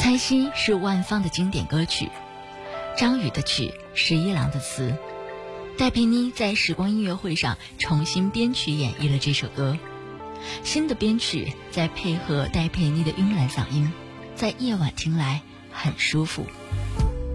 猜心是万芳的经典歌曲，张宇的曲，十一郎的词。戴佩妮在时光音乐会上重新编曲演绎了这首歌，新的编曲再配合戴佩妮的慵懒嗓音，在夜晚听来很舒服。